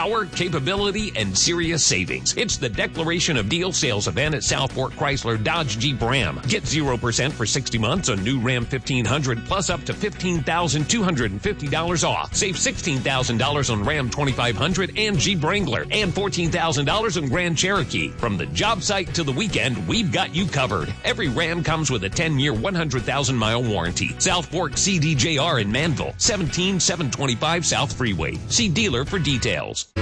Power, capability, and serious savings. It's the Declaration of Deal sales event at South Fork Chrysler Dodge Jeep Ram. Get 0% for 60 months on new Ram 1500 plus up to $15,250 off. Save $16,000 on Ram 2500 and Jeep Wrangler and $14,000 on Grand Cherokee. From the job site to the weekend, we've got you covered. Every Ram comes with a 10-year, 100,000-mile warranty. South Fork CDJR in Manville, 17725 South Freeway. See dealer for details.